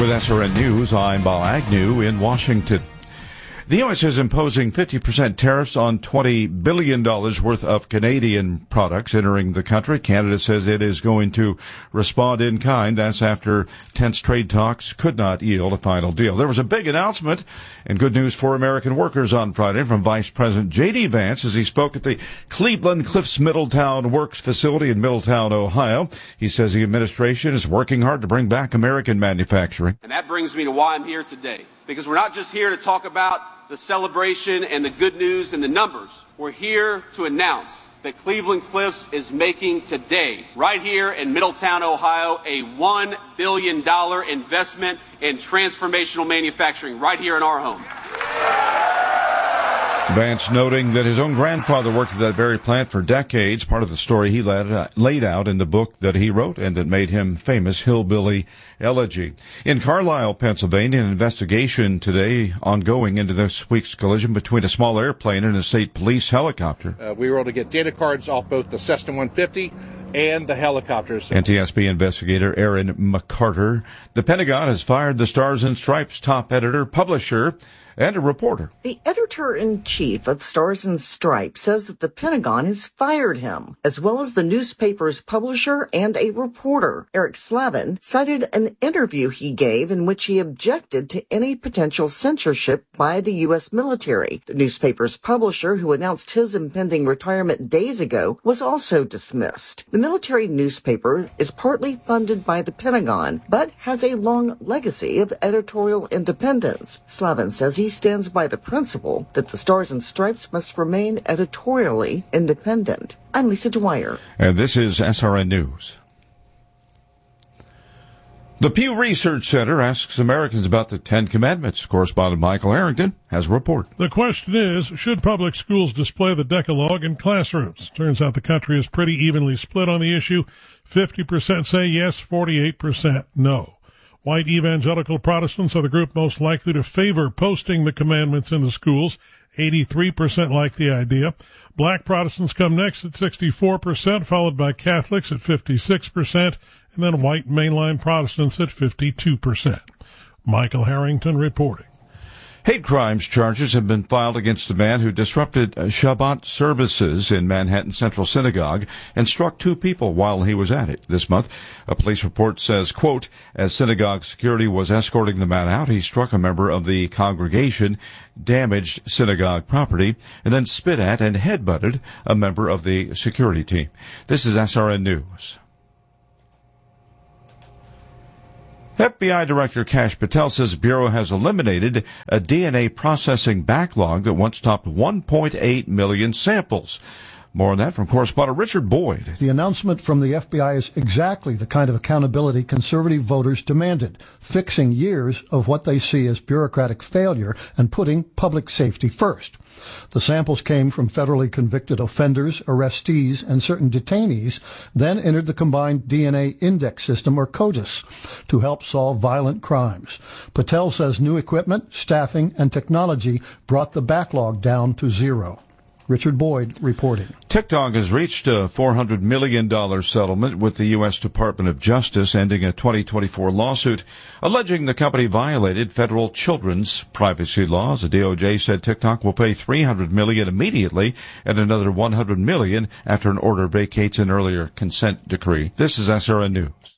With SRN News, I'm Bob Agnew in Washington. The U.S. is imposing 50% tariffs on $20 billion worth of Canadian products entering the country. Canada says it is going to respond in kind. That's after tense trade talks could not yield a final deal. There was a big announcement and good news for American workers on Friday from Vice President J.D. Vance as he spoke at the Cleveland Cliffs Middletown Works facility in Middletown, Ohio. He says the administration is working hard to bring back American manufacturing. And that brings me to why I'm here today. Because we're not just here to talk about the celebration and the good news and the numbers. We're here to announce that Cleveland Cliffs is making today, right here in Middletown, Ohio, a $1 billion investment in transformational manufacturing right here in our home. Vance noting that his own grandfather worked at that very plant for decades, part of the story he laid out in the book that he wrote and that made him famous, Hillbilly Elegy. In Carlisle, Pennsylvania, an investigation today ongoing into this week's collision between a small airplane and a state police helicopter. We were able to get data cards off both the Cessna 150 and the helicopters. NTSB investigator Aaron McCarter. The Pentagon has fired the Stars and Stripes top editor, publisher, and a reporter. The editor-in-chief of Stars and Stripes says that the Pentagon has fired him, as well as the newspaper's publisher and a reporter. Eric Slavin cited an interview he gave in which he objected to any potential censorship by the U.S. military. The newspaper's publisher, who announced his impending retirement days ago, was also dismissed. The military newspaper is partly funded by the Pentagon, but has a long legacy of editorial independence. Slavin says he stands by the principle that the Stars and Stripes must remain editorially independent. I'm Lisa Dwyer. And this is SRN News. The Pew Research Center asks Americans about the Ten Commandments. Correspondent Michael Harrington has a report. The question is, should public schools display the Decalogue in classrooms? Turns out the country is pretty evenly split on the issue. 50% say yes, 48% no. White evangelical Protestants are the group most likely to favor posting the commandments in the schools. 83% like the idea. Black Protestants come next at 64%, followed by Catholics at 56%, and then white mainline Protestants at 52%. Michael Harrington reporting. Hate crimes charges have been filed against a man who disrupted Shabbat services in Manhattan Central Synagogue and struck two people while he was at it this month. A police report says, quote, as synagogue security was escorting the man out, he struck a member of the congregation, damaged synagogue property, and then spit at and headbutted a member of the security team. This is SRN News. FBI Director Kash Patel says the Bureau has eliminated a DNA processing backlog that once topped 1.8 million samples. More on that from correspondent Richard Boyd. The announcement from the FBI is exactly the kind of accountability conservative voters demanded, fixing years of what they see as bureaucratic failure and putting public safety first. The samples came from federally convicted offenders, arrestees, and certain detainees, then entered the Combined DNA Index System, or CODIS, to help solve violent crimes. Patel says new equipment, staffing, and technology brought the backlog down to zero. Richard Boyd reporting. TikTok has reached a $400 million settlement with the U.S. Department of Justice, ending a 2024 lawsuit alleging the company violated federal children's privacy laws. The DOJ said TikTok will pay $300 million immediately and another $100 million after an order vacates an earlier consent decree. This is SRN News.